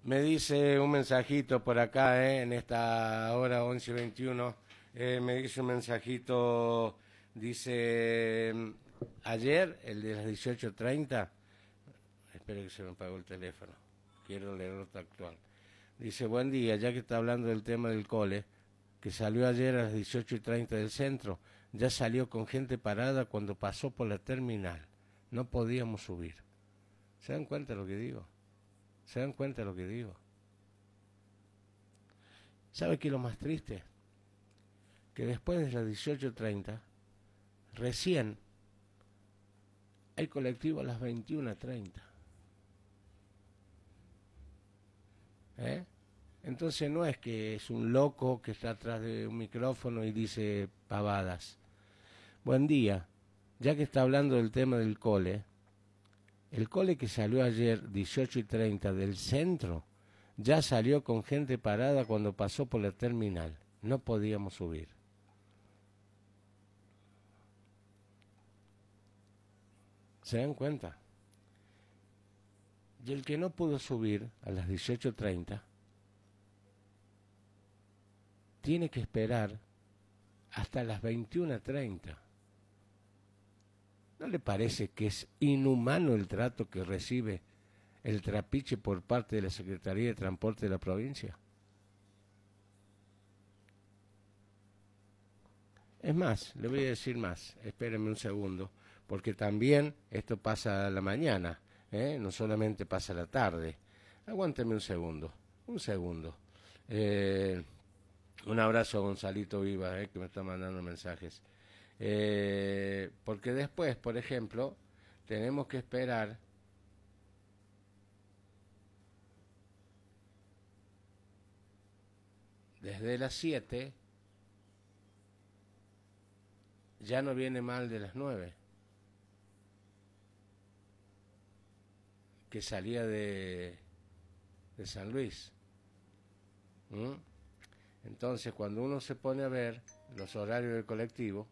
Me dice un mensajito por acá, en esta hora 11:21, me dice un mensajito, dice, ayer, el de las 18:30, espero que se me apagó el teléfono, quiero leer otro actual. Dice, buen día, ya que está hablando del tema del cole, que salió ayer a las 18:30 del centro, ya salió con gente parada cuando pasó por la terminal, no podíamos subir. ¿Se dan cuenta de lo que digo? ¿Se dan cuenta de lo que digo? ¿Sabe qué es lo más triste? Que después de las 18:30, recién hay colectivo a las 21:30. ¿Eh? Entonces no es que es un loco que está atrás de un micrófono y dice pavadas. Buen día, ya que está hablando del tema del cole, el cole que salió ayer 18:30 del centro, ya salió con gente parada cuando pasó por la terminal. No podíamos subir. ¿Se dan cuenta? Y el que no pudo subir a las 18:30 tiene que esperar hasta las 21:30. ¿No le parece que es inhumano el trato que recibe el trapiche por parte de la Secretaría de Transporte de la provincia? Es más, le voy a decir más, espérenme un segundo, porque también esto pasa a la mañana, no solamente pasa a la tarde. Aguánteme un segundo. Un abrazo a Gonzalito Viva, que me está mandando mensajes. Porque después, por ejemplo, tenemos que esperar desde las 7, ya no viene mal de las 9, que salía de San Luis. ¿Mm? Entonces, cuando uno se pone a ver los horarios del colectivo,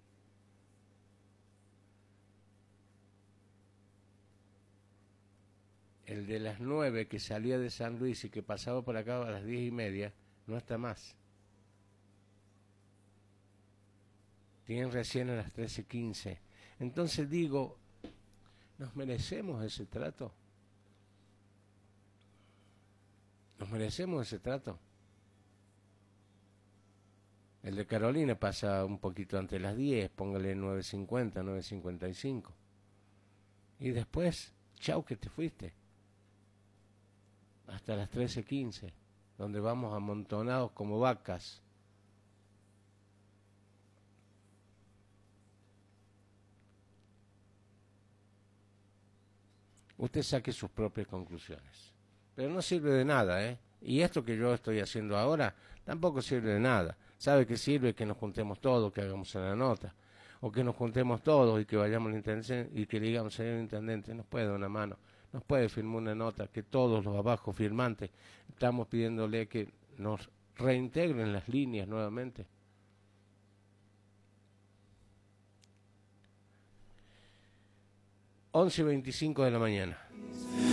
el de las 9 que salía de San Luis y que pasaba por acá a las 10:30, no está más. Tienen recién a las 13:15. Entonces digo, ¿nos merecemos ese trato? ¿Nos merecemos ese trato? El de Carolina pasa un poquito antes de las 10, póngale 9:50, 9:55. Y después, chau que te fuiste. Hasta las 13:15, donde vamos amontonados como vacas. Usted saque sus propias conclusiones. Pero no sirve de nada, ¿eh? Y esto que yo estoy haciendo ahora tampoco sirve de nada. ¿Sabe qué sirve? Que nos juntemos todos, que hagamos una nota. O que nos juntemos todos y que vayamos al intendente y que le digamos, señor intendente, nos puede dar una mano, nos puede firmar una nota, que todos los abajo firmantes estamos pidiéndole que nos reintegren las líneas nuevamente. 11:25 de la mañana.